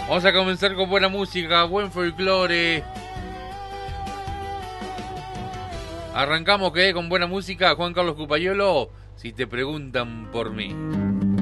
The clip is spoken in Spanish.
Vamos a comenzar con buena música, buen folclore. Arrancamos, ¿qué? Con buena música, Juan Carlos Cupayolo, si te preguntan por mí.